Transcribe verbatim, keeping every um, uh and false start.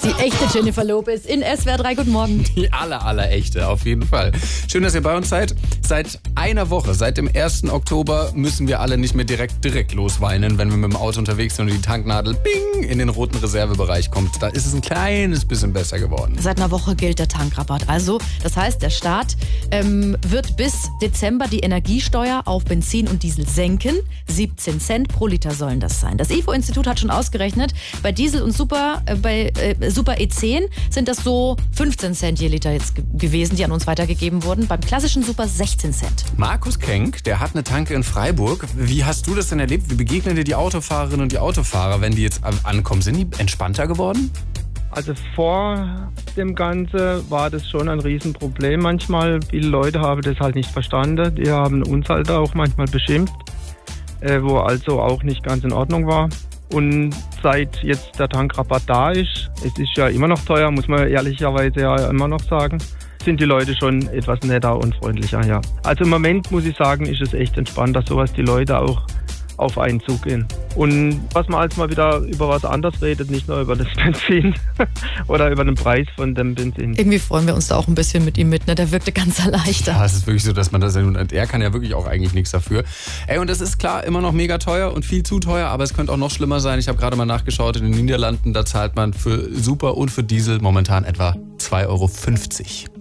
Die echte Jennifer Lopez in S W R drei. Guten Morgen. Die aller, aller echte, auf jeden Fall. Schön, dass ihr bei uns seid. Seit einer Woche, seit dem ersten Oktober, müssen wir alle nicht mehr direkt, direkt losweinen, wenn wir mit dem Auto unterwegs sind und die Tanknadel bing in den roten Reservebereich kommt. Da ist es ein kleines bisschen besser geworden. Seit einer Woche gilt der Tankrabatt. Also, das heißt, der Staat ähm, wird bis Dezember die Energiesteuer auf Benzin und Diesel senken. siebzehn Cent pro Liter sollen das sein. Das I F O-Institut hat schon ausgerechnet, bei Diesel und Super, äh, bei äh, Super E zehn sind das so fünfzehn Cent je Liter jetzt ge- gewesen, die an uns weitergegeben wurden. Beim klassischen Super sechzehn Cent. Markus Kenk, der hat eine Tanke in Freiburg. Wie hast du das denn erlebt? Wie begegnen dir die Autofahrerinnen und die Autofahrer, wenn die jetzt ankommen? Sind die entspannter geworden? Also vor dem Ganzen war das schon ein Riesenproblem manchmal. Viele Leute haben das halt nicht verstanden. Die haben uns halt auch manchmal beschimpft, äh, wo also auch nicht ganz in Ordnung war. Und seit jetzt der Tankrabatt da ist, es ist ja immer noch teuer, muss man ehrlicherweise ja immer noch sagen, sind die Leute schon etwas netter und freundlicher, ja. Also im Moment muss ich sagen, ist es echt entspannter, so was die Leute auch auf einen zugehen. Und was man als mal wieder über was anderes redet, nicht nur über das Benzin oder über den Preis von dem Benzin. Irgendwie freuen wir uns da auch ein bisschen mit ihm mit, ne? Der wirkte ganz erleichtert. Ja, es ist wirklich so, dass man das, und er kann ja wirklich auch eigentlich nichts dafür. Ey, und das ist klar immer noch mega teuer und viel zu teuer, aber es könnte auch noch schlimmer sein. Ich habe gerade mal nachgeschaut, in den Niederlanden, da zahlt man für Super und für Diesel momentan etwa zwei Euro fünfzig.